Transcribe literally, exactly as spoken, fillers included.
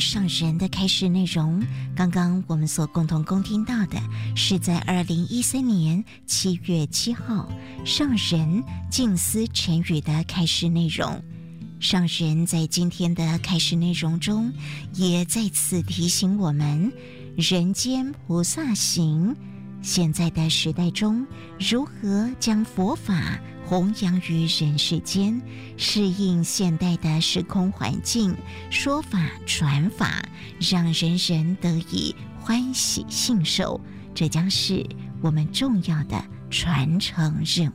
上人的开示内容，刚刚我们所共同恭听到的是在二零一三年七月七号上人静思晨语的开示内容。上人在今天的开示内容中，也再次提醒我们，人间菩萨行，现在的时代中，如何将佛法弘扬于人世间，适应现代的时空环境，说法传法，让人人得以欢喜信受，这将是我们重要的传承任务。